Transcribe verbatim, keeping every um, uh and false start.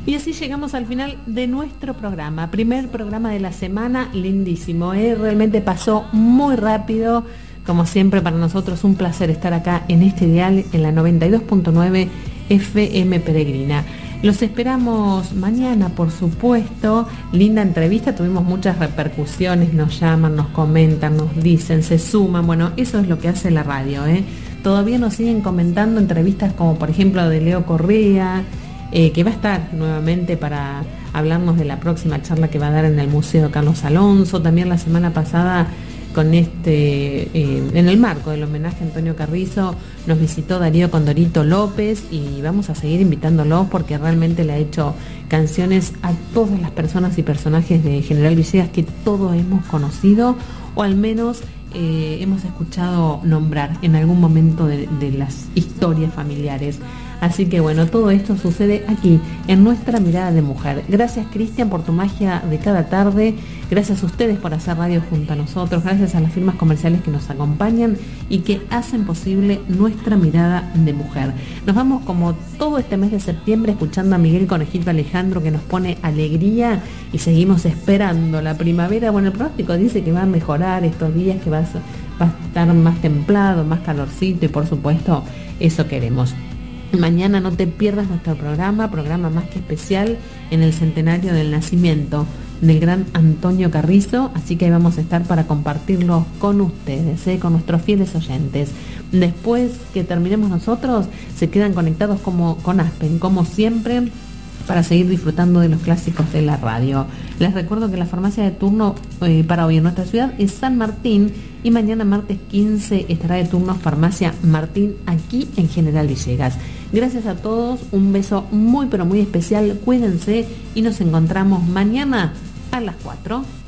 Y así llegamos al final de nuestro programa, primer programa de la semana, lindísimo, ¿eh? Realmente pasó muy rápido, como siempre para nosotros un placer estar acá en este dial, en la noventa y dos punto nueve F M Peregrina. Los esperamos mañana, por supuesto, linda entrevista, tuvimos muchas repercusiones, nos llaman, nos comentan, nos dicen, se suman, bueno, eso es lo que hace la radio, ¿eh? Todavía nos siguen comentando entrevistas como por ejemplo de Leo Correa, Eh, que va a estar nuevamente para hablarnos de la próxima charla que va a dar en el Museo Carlos Alonso. También la semana pasada, con este eh, en el marco del homenaje a Antonio Carrizo, nos visitó Darío Condorito López y vamos a seguir invitándolos porque realmente le ha hecho canciones a todas las personas y personajes de General Villegas que todos hemos conocido o al menos eh, hemos escuchado nombrar en algún momento de, de las historias familiares. Así que bueno, todo esto sucede aquí, en nuestra mirada de mujer. Gracias, Cristian, por tu magia de cada tarde. Gracias a ustedes por hacer radio junto a nosotros. Gracias a las firmas comerciales que nos acompañan y que hacen posible nuestra mirada de mujer. Nos vamos como todo este mes de septiembre escuchando a Miguel Conejito Alejandro, que nos pone alegría, y seguimos esperando la primavera. Bueno, el pronóstico dice que va a mejorar estos días, que va a, va a estar más templado, más calorcito, y por supuesto eso queremos. Mañana no te pierdas nuestro programa, programa más que especial en el centenario del nacimiento del gran Antonio Carrizo, así que ahí vamos a estar para compartirlo con ustedes, ¿eh? Con nuestros fieles oyentes. Después que terminemos nosotros, se quedan conectados como con Aspen, como siempre, para seguir disfrutando de los clásicos de la radio. Les recuerdo que la farmacia de turno eh, para hoy en nuestra ciudad es San Martín, y mañana martes quince estará de turno Farmacia Martín aquí en General Villegas. Gracias a todos, un beso muy pero muy especial, cuídense y nos encontramos mañana a las cuatro.